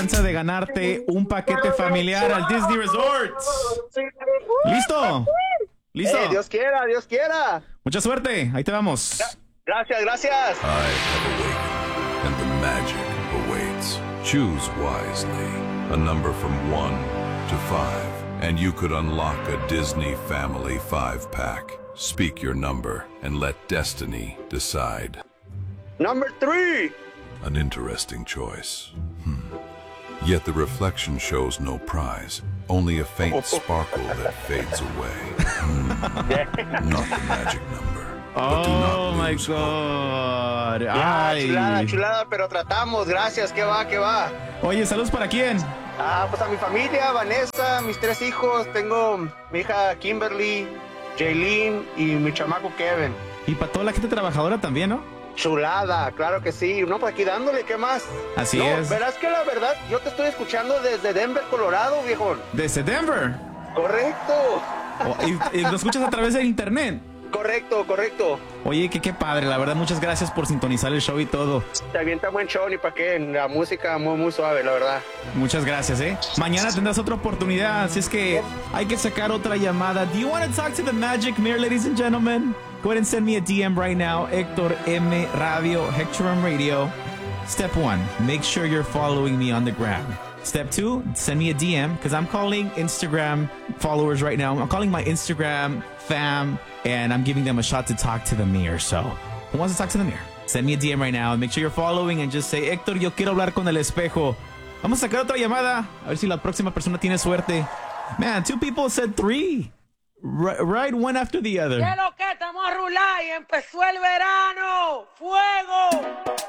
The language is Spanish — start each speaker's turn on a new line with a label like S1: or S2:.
S1: chance de ganarte un paquete familiar al Disney Resort. ¿Listo? ¿Listo?
S2: Dios quiera, Dios quiera.
S1: Mucha suerte. Ahí te vamos.
S2: Gracias, gracias.
S3: I have awakened, and the magic awaits. Choose wisely. A number from 1 to 5, and you could unlock a Disney Family 5-pack. Speak your number, and let destiny decide.
S2: Number 3.
S3: An interesting choice. Yet the reflection shows no prize, only a faint sparkle that fades away. Not the magic number. But do
S1: Oh
S3: not
S1: my
S3: lose hope.
S1: God.
S2: Chulada,
S1: Ay.
S2: chulada, pero tratamos. Gracias, ¿qué va, qué va?
S1: Oye, saludos para quién.
S2: Pues a mi familia, Vanessa, mis 3 hijos. Tengo mi hija Kimberly, Jaylene y mi chamaco Kevin.
S1: Y para toda la gente trabajadora también, ¿no?
S2: Chulada, claro que sí. No, pues aquí dándole, ¿qué más?
S1: Así
S2: no,
S1: es.
S2: Verás que la verdad, yo te estoy escuchando desde Denver, Colorado, viejón.
S1: Desde Denver.
S2: Correcto.
S1: Y lo escuchas a través del internet.
S2: Correcto, correcto.
S1: Oye, qué padre, la verdad, muchas gracias por sintonizar el show y todo.
S2: Te avienta buen show, ni para qué. La música muy, muy suave, la verdad.
S1: Muchas gracias, ¿eh? Mañana tendrás otra oportunidad, así es que hay que sacar otra llamada. Do you want to talk to the Magic Mirror, ladies and gentlemen? Go ahead and send me a DM right now. Hector M. Radio, Hector M. Radio. Step 1, make sure you're following me on the gram. Step 2, send me a DM, because I'm calling Instagram followers right now. I'm calling my Instagram fam, and I'm giving them a shot to talk to the mirror. So, who wants to talk to the mirror? Send me a DM right now and make sure you're following and just say, Héctor, yo quiero hablar con el espejo. Vamos a sacar otra llamada. A ver si la próxima persona tiene suerte. Man, 2 people said 3. Right, one after the other.
S4: ¿Qué lo que? Estamos a rular y empezó el verano. ¡Fuego!